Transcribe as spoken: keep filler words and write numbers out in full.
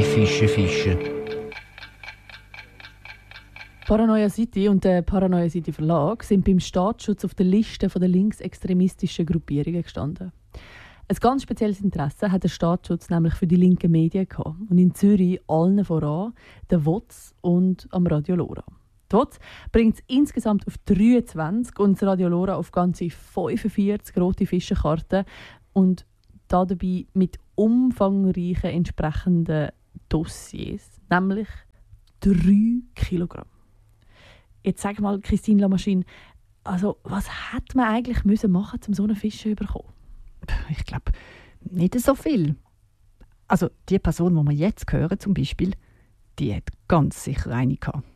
Fische fischen. Paranoia City und der Paranoia City Verlag sind beim Staatsschutz auf der Liste der linksextremistischen Gruppierungen gestanden. Ein ganz spezielles Interesse hat der Staatsschutz nämlich für die linken Medien gehabt. Und in Zürich allen voran der W O Z und am Radio Lora. Die W O Z bringt es insgesamt auf dreiundzwanzig und das Radio Lora auf ganze fünfundvierzig rote Fischenkarten und dabei mit umfangreichen entsprechenden Dossiers, nämlich drei Kilogramm. Jetzt sag mal, Christine Lamaschine, also was hätte man eigentlich müssen machen, um so einen Fisch zu bekommen? Ich glaube, nicht so viel. Also die Person, die wir jetzt hören, zum Beispiel, die hat ganz sicher eine gehabt.